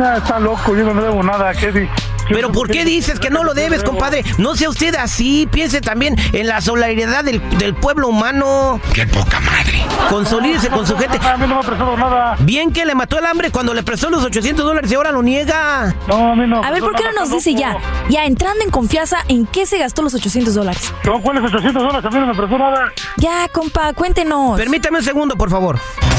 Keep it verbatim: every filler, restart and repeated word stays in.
Ya, está loco, yo no debo nada, Kevin. ¿Pero por qué dices que no lo debes, compadre? No sea usted así. Piense también en la solidaridad del, del pueblo humano. ¡Qué poca madre! Consolídese con su gente. A mí no me ha prestado nada. Bien que le mató el hambre cuando le prestó los ochocientos dólares y ahora lo niega. No, a mí no. A ver, ¿por qué no nos dice ya? Ya, entrando en confianza, ¿en qué se gastó los ochocientos dólares? No, ¿cuáles ochocientos dólares? A mí no me prestó nada. Ya, compa, cuéntenos. Permítame un segundo, por favor.